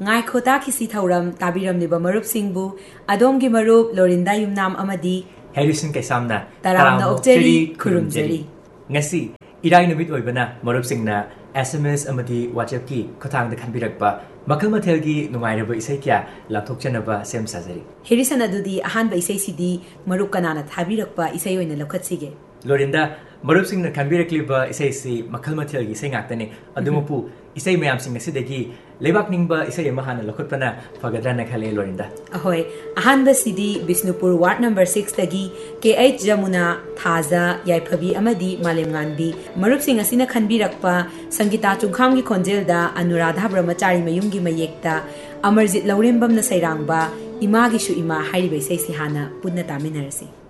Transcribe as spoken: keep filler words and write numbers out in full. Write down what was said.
ngai khota khisi thauram tabiram niba marup singbu adom gi marup Lorinda Yumnam amadi Harrison Kaisamna taramna okjeri khurumjeri ngasi irai numit oibana marup singna S M S amadi WhatsApp ki khothang da khanbirakpa makal mathel gi nungairaba isai kya lathok chanaba sem sajari Harrison adudi ahan ba isai sidi marup kanana thabirakpa isai oina lokhat sige Lorinda marup singna khanbirakliba isai si makal mathel gi isai ngaktane adumapu isai mayam sing asidagi lebak ningba isai mahana lokhotpana fagadra na khale Lorinda ahoy ahan ba sidi Bisnupur ward number six tagi K H Jamuna Thaza Yaiphabi amadi Malemnganbi marup sing asina khanbirakpa Sangita Chungkham gi khonjel da Anuradha Brahmachari mayum gi mayekta Amarjit Laurembam na sairangba ima gi shu ima hairiba isai si hana punna taminarasi